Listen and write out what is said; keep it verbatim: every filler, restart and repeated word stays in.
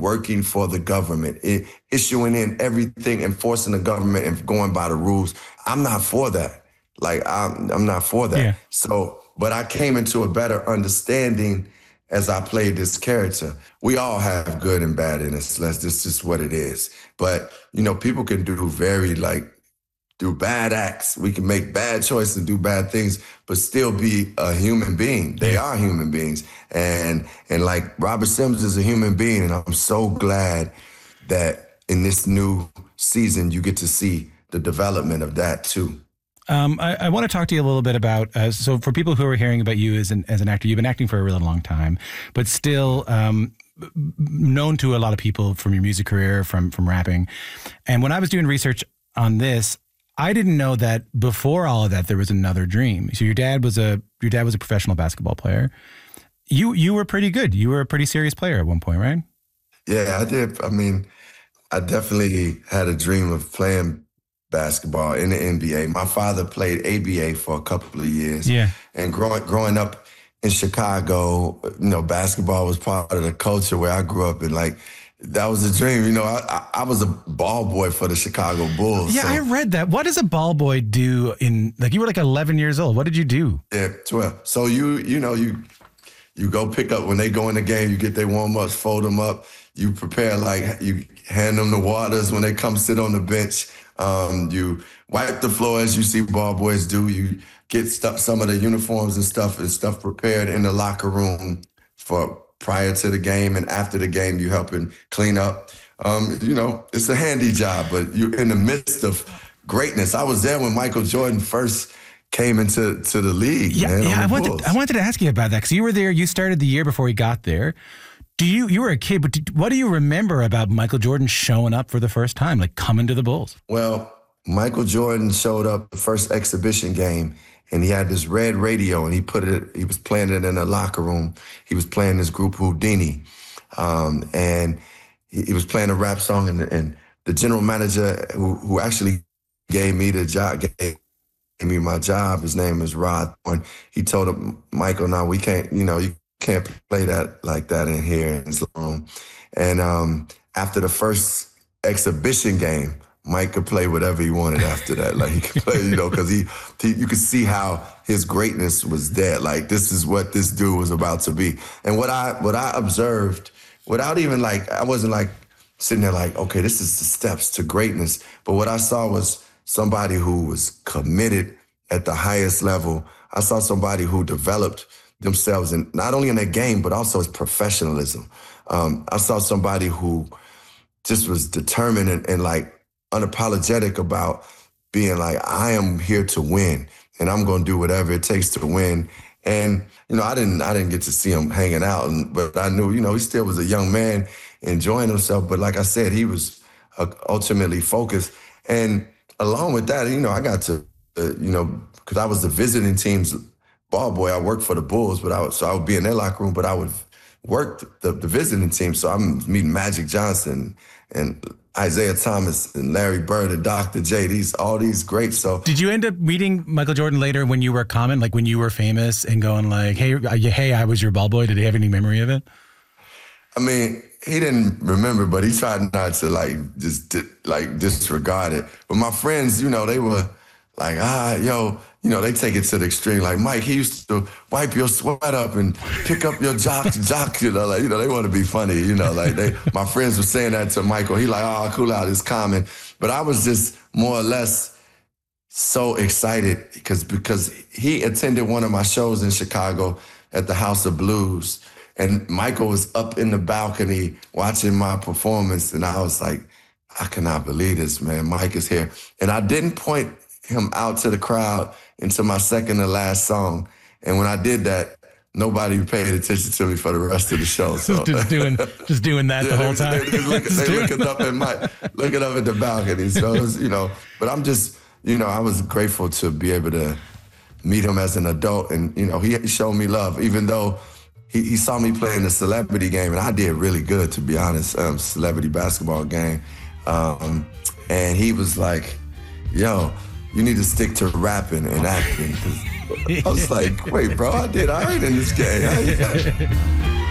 working for the government, it, issuing in everything, enforcing the government and going by the rules. I'm not for that. Like, I'm, I'm not for that. Yeah. So, but I came into a better understanding as I played this character. We all have good and bad in us. That's just, just what it is. But, you know, people can do very, like, do bad acts. We can make bad choices and do bad things, but still be a human being. They are human beings. And, and like, Robert Sims is a human being, and I'm so glad that in this new season, you get to see the development of that, too. Um, I, I want to talk to you a little bit about, uh, so for people who are hearing about you as an as an actor, you've been acting for a really long time, but still um, known to a lot of people from your music career, from from rapping. And when I was doing research on this, I didn't know that before all of that, there was another dream. So your dad was a your dad was a professional basketball player. You you were pretty good. You were a pretty serious player at one point, right? Yeah, I did. I mean, I definitely had a dream of playing basketball in the N B A. My father played A B A for a couple of years. Yeah. And growing growing up in Chicago, you know, basketball was part of the culture where I grew up, and like, that was a dream. You know, I, I, I was a ball boy for the Chicago Bulls. Yeah, so. I read that. What does a ball boy do in, like, you were like eleven years old. What did you do? Yeah, twelve. So you, you know, you you go pick up, when they go in the game, you get their warm-ups, fold them up. You prepare, like, you hand them the waters when they come sit on the bench. Um, you wipe the floor as you see ball boys do. You get stuff, some of the uniforms and stuff and stuff prepared in the locker room for prior to the game, and after the game, you helping clean up. Um, you know, it's a handy job, but you're in the midst of greatness. I was there when Michael Jordan first came into to the league. Yeah, man, yeah. I wanted, Bulls. I wanted to ask you about that because you were there. You started the year before he got there. Do you? You were a kid, but did, what do you remember about Michael Jordan showing up for the first time, like coming to the Bulls? Well, Michael Jordan showed up the first exhibition game, and he had this red radio, and he put it. He was playing it in the locker room. He was playing this group Houdini, um, and he, he was playing a rap song. And, and the general manager, who, who actually gave me the job, gave me my job. His name is Rod Thorne. He told him, Michael, "No, we can't. You know, you can't play that like that in here in his room." And um, after the first exhibition game, Mike could play whatever he wanted after that. Like, he could play, you know, because he, he, you could see how his greatness was there. Like, this is what this dude was about to be. And what I what I observed, without even like, I wasn't like sitting there like, okay, this is the steps to greatness. But what I saw was somebody who was committed at the highest level. I saw somebody who developed themselves, in not only in their game, but also his professionalism. Um, I saw somebody who just was determined and, and like, unapologetic about being like, I am here to win, and I'm going to do whatever it takes to win. And, you know, I didn't I didn't get to see him hanging out, and, but I knew, you know, he still was a young man enjoying himself. But like I said, he was uh, ultimately focused. And along with that, you know, I got to, uh, you know, because I was the visiting team's ball boy. I worked for the Bulls, but I was, so I would be in their locker room, but I would work the, the visiting team. So I'm meeting Magic Johnson and Isaiah Thomas and Larry Bird and Doctor J, these all these greats. So did you end up meeting Michael Jordan later when you were common, like when you were famous, and going like, hey, hey, I was your ball boy? Did he have any memory of it? I mean, he didn't remember, but he tried not to like just like disregard it. But my friends, you know, they were like, ah, yo, you know, they take it to the extreme. Like, Mike, he used to wipe your sweat up and pick up your jock, jock, you know, like, you know, they want to be funny, you know, like they, my friends were saying that to Michael. He like, oh, cool out, it's common. But I was just more or less so excited because, because he attended one of my shows in Chicago at the House of Blues, and Michael was up in the balcony watching my performance, and I was like, I cannot believe this, man. Mike is here. And I didn't point him out to the crowd into my second to last song. And when I did that, nobody paid attention to me for the rest of the show. So just doing just doing that yeah, the whole they, time. They, they, look, they looking up at my looking up at the balcony. So it was, you know, but I'm just, you know, I was grateful to be able to meet him as an adult, and you know, he showed me love, even though he, he saw me playing the celebrity game, and I did really good, to be honest, um, celebrity basketball game. Um, and he was like, yo, you need to stick to rapping and acting. I was like, wait, bro, I did all right in this game.